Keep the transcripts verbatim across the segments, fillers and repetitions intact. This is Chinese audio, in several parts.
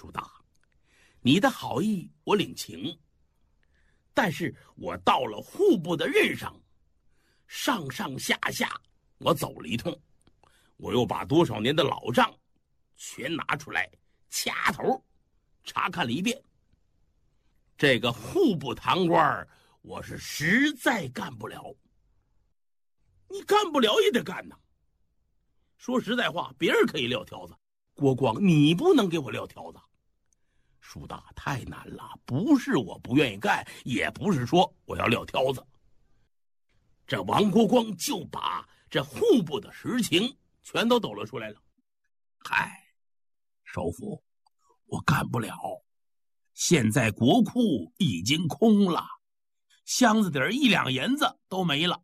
舒大，你的好意我领情，但是我到了户部的任上，上上下下我走了一通，我又把多少年的老账全拿出来掐头查看了一遍。这个户部堂官我是实在干不了。你干不了也得干呐。说实在话，别人可以撂挑子，郭光你不能给我撂挑子。舒大，太难了，不是我不愿意干，也不是说我要撂挑子。这王国光就把这户部的实情全都抖了出来了。嗨，首府，我干不了。现在国库已经空了，箱子底儿一两银子都没了。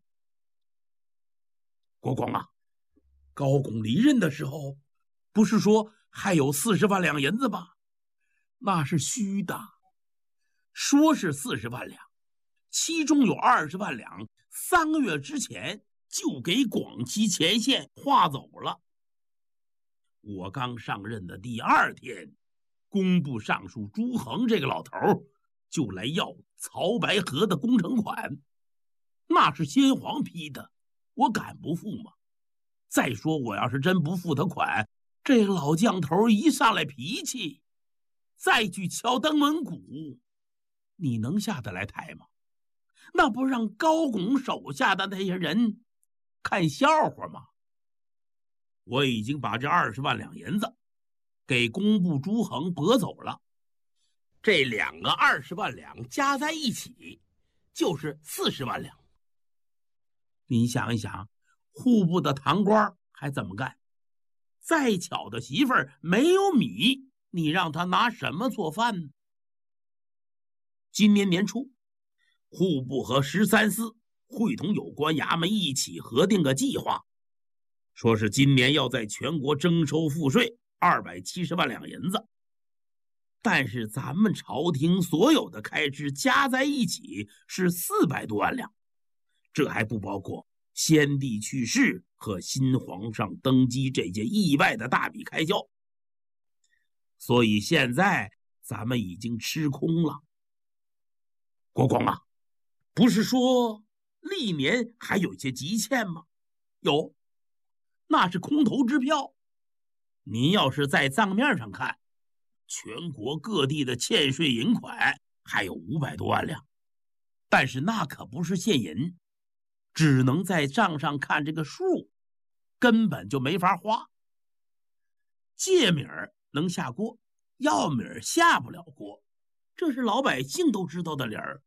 国光啊，高拱离任的时候，不是说还有四十万两银子吗？那是虚的，说是四十万两，其中有二十万两，三个月之前就给广西前线划走了。我刚上任的第二天，工部尚书朱恒这个老头就来要曹白河的工程款，那是先皇批的，我敢不付吗？再说我要是真不付他款，这老将头一上来脾气，再去敲登门鼓，你能下得来台吗？那不让高拱手下的那些人看笑话吗？我已经把这二十万两银子给工部朱恒拨走了，这两个二十万两加在一起就是四十万两。你想一想，户部的堂官还怎么干？再巧的媳妇儿没有米，你让他拿什么做饭呢？今年年初，户部和十三司会同有关衙门一起核定个计划，说是今年要在全国征收赋税二百七十万两银子，但是咱们朝廷所有的开支加在一起是四百多万两，这还不包括先帝去世和新皇上登基这件意外的大笔开销，所以现在咱们已经吃空了。国光啊，不是说历年还有一些积欠吗？有，那是空头支票。您要是在账面上看，全国各地的欠税银款还有五百多万两，但是那可不是现银，只能在账上看这个数，根本就没法花。借米儿能下锅，要米儿下不了锅，这是老百姓都知道的理儿。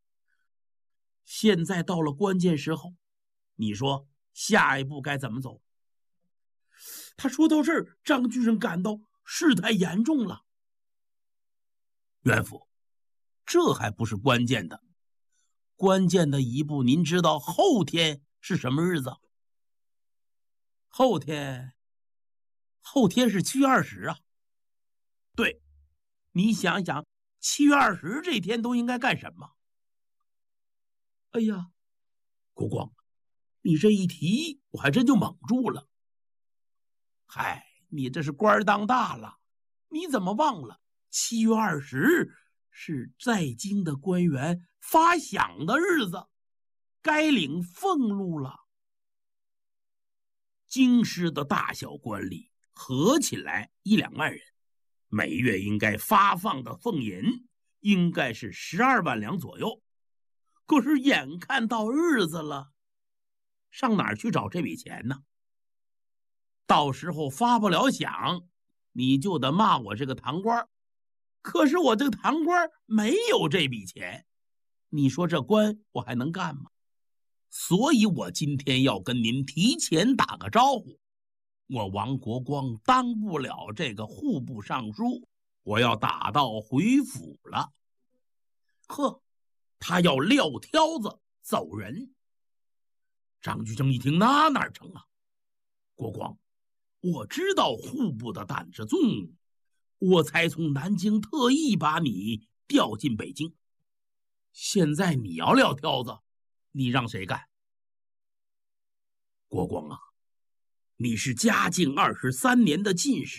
现在到了关键时候，你说下一步该怎么走？他说到这儿，张居正感到事态严重了。袁府，这还不是关键的，关键的一步，您知道后天是什么日子？后天，后天是七月二十啊。对，你想想，七月二十这天都应该干什么？哎呀，国光，你这一提，我还真就懵住了。嗨，你这是官当大了，你怎么忘了七月二十是在京的官员发饷的日子，该领俸禄了。京师的大小官吏合起来一两万人，每月应该发放的俸银应该是十二万两左右。可是眼看到日子了，上哪儿去找这笔钱呢？到时候发不了饷，你就得骂我这个堂官。可是我这个堂官没有这笔钱，你说这官我还能干吗？所以我今天要跟您提前打个招呼，我王国光当不了这个户部尚书，我要打道回府了。呵，他要撂挑子走人。张居正一听，那哪成啊？国光，我知道户部的胆子重，我才从南京特意把你调进北京。现在你要撂挑子，你让谁干？国光啊，你是嘉靖二十三年的进士，